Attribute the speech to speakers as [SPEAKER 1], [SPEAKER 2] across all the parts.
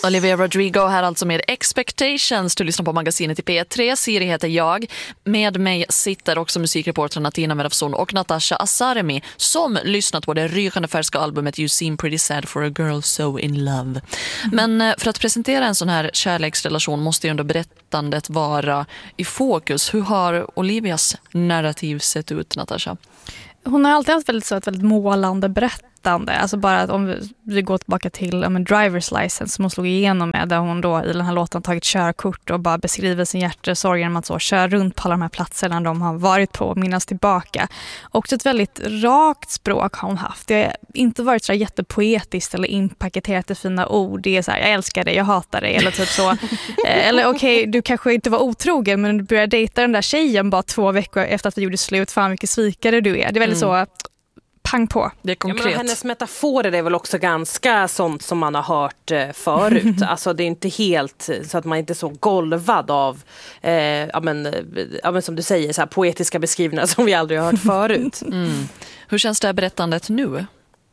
[SPEAKER 1] Olivia Rodrigo här alltså med Expectations. Du lyssnar på magasinet i P3. Siri heter jag. Med mig sitter också musikreportrarna Tina Merafson och Natasha Asaremi som lyssnat på det rykande färska albumet You Seem Pretty Sad for a Girl So In Love. Men för att presentera en sån här kärleksrelation måste ju ändå berättandet vara i fokus. Hur har Olivias narrativ sett ut, Natasha?
[SPEAKER 2] Hon har alltid haft ett väldigt målande berättande. Alltså bara att om vi går tillbaka till driver's license som hon slog igenom med, där hon då i den här låten tagit körkort och bara beskriver sin hjärtesorg genom att så kör runt på alla de här platserna de har varit på och minnas tillbaka. Också ett väldigt rakt språk har hon haft. Det har inte varit så jättepoetiskt eller inpaketerat i fina ord. Det är så här, jag älskar dig, jag hatar dig, eller typ så. Eller okej, du kanske inte var otrogen, men du började dejta den där tjejen bara 2 veckor efter att vi gjorde slut. Fan vilken svikare du är. Det är väldigt så pang på.
[SPEAKER 1] Det är konkret.
[SPEAKER 3] Ja, hennes metaforer är väl också ganska sånt som man har hört förut. Alltså det är inte helt så att man inte är så golvad av som du säger, så här poetiska beskrivningar som vi aldrig har hört förut.
[SPEAKER 1] Hur känns det här berättandet nu?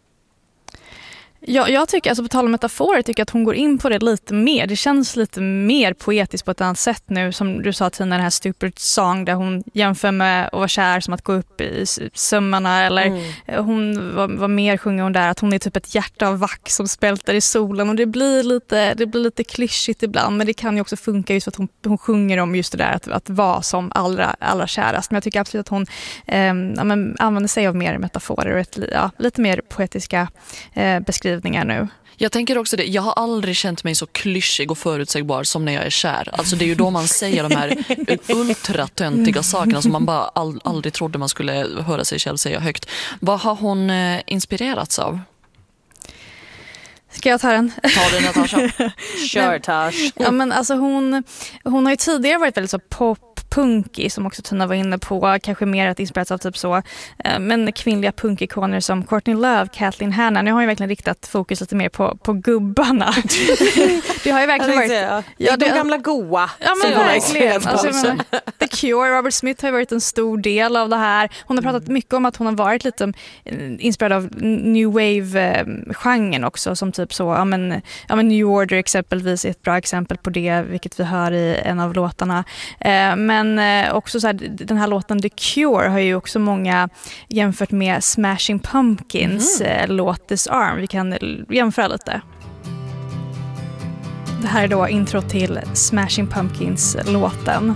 [SPEAKER 2] Ja, jag tycker, alltså på tal om metaforer, tycker att hon går in på det lite mer. Det känns lite mer poetiskt på ett annat sätt nu. Som du sa, Tina, den här Stupid Song där hon jämför med att vara kär som att gå upp i sömmarna. Eller hon var mer sjunger hon där att hon är typ ett hjärta av vax som spälter i solen. Och det blir lite klyschigt ibland, men det kan ju också funka just för att hon sjunger om just det där att vara som allra kärast. Men jag tycker absolut att hon använder sig av mer metaforer och lite mer poetiska beskrivningar nu.
[SPEAKER 1] Jag tänker också det. Jag har aldrig känt mig så klyschig och förutsägbar som när jag är kär. Alltså det är ju då man säger de här ultratöntiga sakerna som man bara aldrig trodde man skulle höra sig själv säga högt. Vad har hon inspirerats av?
[SPEAKER 2] Ska jag ta den?
[SPEAKER 1] Ta den, Natasha.
[SPEAKER 3] Kör, Tash.
[SPEAKER 2] Ja, men alltså hon har ju tidigare varit väldigt så punky, som också Tina var inne på, kanske mer att inspireras av typ så, men kvinnliga punkikoner som Courtney Love, Kathleen Hanna. Nu har ju verkligen riktat fokus lite mer på gubbarna. Det har ju verkligen varit
[SPEAKER 3] de gamla goa.
[SPEAKER 2] Ja, men verkligen. Alltså, The Cure, Robert Smith har ju varit en stor del av det här. Hon har pratat mycket om att hon har varit lite inspirerad av New Wave-genren också, som typ så, New Order exempelvis är ett bra exempel på det, vilket vi hör i en av låtarna. Men också så här, den här låten The Cure har ju också många jämfört med Smashing Pumpkins låt This Arm. Vi kan jämföra lite. Det här är då intro till Smashing Pumpkins låten.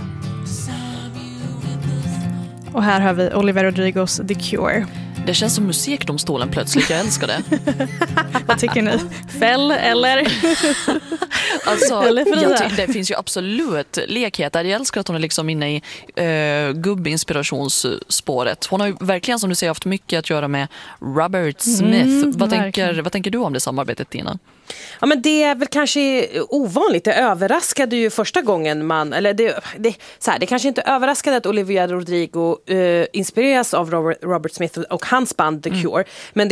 [SPEAKER 2] Och här har vi Olivia Rodrigos The Cure.
[SPEAKER 1] Det känns som musikdomstolen plötsligt, jag älskar det.
[SPEAKER 2] Vad tycker ni? Fäll eller?
[SPEAKER 1] Alltså, det finns ju absolut lekheter. Jag älskar att hon är liksom inne i gubbinspirationsspåret. Hon har ju verkligen, som du säger, haft mycket att göra med Robert Smith. Vad tänker du om det samarbetet, Tina?
[SPEAKER 3] Ja, men det är väl kanske ovanligt. Det överraskade ju första gången det kanske inte överraskade att Olivia Rodrigo inspireras av Robert Smith och hans band The Cure. Men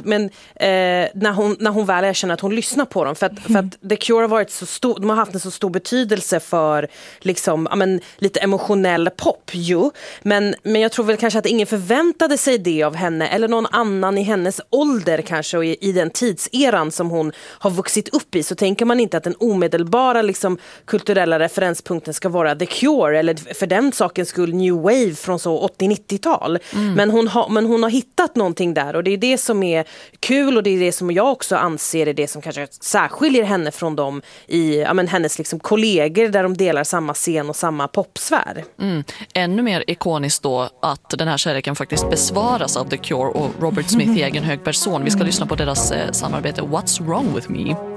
[SPEAKER 3] när hon väl erkänner att hon lyssnar på dem, för att The Cure har varit så stor, de har haft en så stor betydelse för liksom, lite emotionell pop ju. Men jag tror väl kanske att ingen förväntade sig det av henne eller någon annan i hennes ålder kanske, och i den tidseran som hon har vuxit upp i, så tänker man inte att den omedelbara liksom kulturella referenspunkten ska vara The Cure eller för den sakens skull New Wave från så 80-90-tal. Men hon har hittat någonting där, och det är det som är kul, och det är det som jag också anser är det som kanske särskiljer henne från dem i hennes liksom kollegor där de delar samma scen och samma popsfär.
[SPEAKER 1] Ännu mer ikoniskt då att den här kärleken faktiskt besvaras av The Cure och Robert Smith i egen hög person. Vi ska lyssna på deras samarbete What's Wrong With Me?